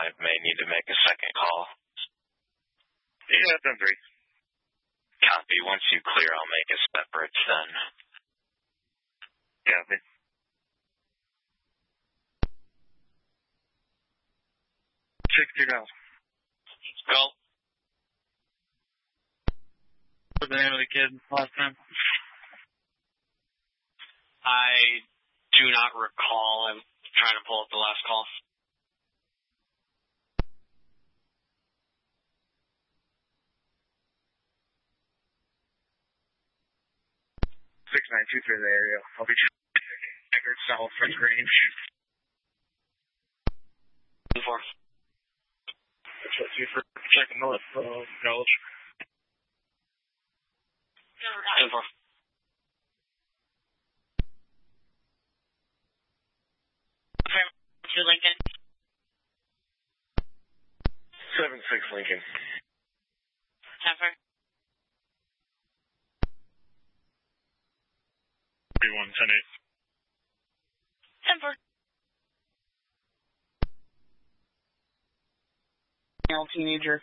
I may need to make a second call. Yeah, 10-3. Copy. Once you clear, I'll make a separate then. Copy. $60. Go. What's the name of the kid last time? I do not recall. I'm trying to pull up the last call. $692 through the area. I'll be checking south French range. 4. That's you for checking north college. 4. To Lincoln. 7-6 Lincoln. 10-4. 31-10-8. 10-4. Male teenager.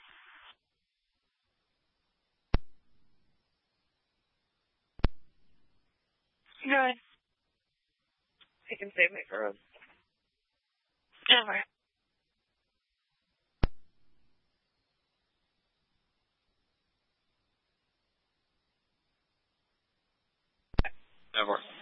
Good. I can save my throat. 10-4. 10-4.